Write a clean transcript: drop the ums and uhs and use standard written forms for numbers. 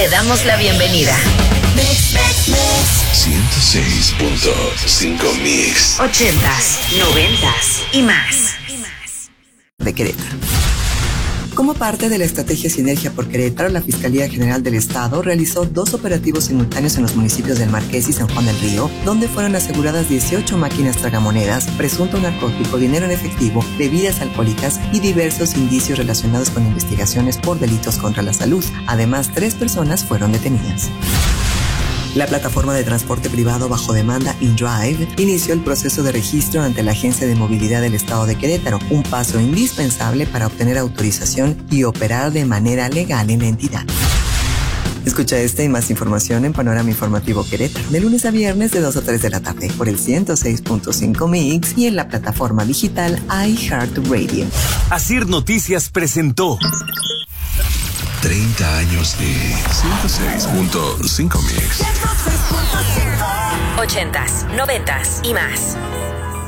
damos la bienvenida. 106.5 Mix. 80s, 90s y más. De Querétaro. Como parte de la estrategia Sinergia por Querétaro, la Fiscalía General del Estado realizó 2 operativos simultáneos en los municipios del Marqués y San Juan del Río, donde fueron aseguradas 18 máquinas tragamonedas, presunto narcótico, dinero en efectivo, bebidas alcohólicas y diversos indicios relacionados con investigaciones por delitos contra la salud. Además, 3 personas fueron detenidas. La plataforma de transporte privado bajo demanda InDrive inició el proceso de registro ante la Agencia de Movilidad del Estado de Querétaro, un paso indispensable para obtener autorización y operar de manera legal en la entidad. Escucha esta y más información en Panorama Informativo Querétaro, de lunes a viernes de 2 a 3 de la tarde, por el 106.5 Mix y en la plataforma digital iHeartRadio. Asir Noticias presentó 30 años de 106.5 Mix. 80s, 90s y más.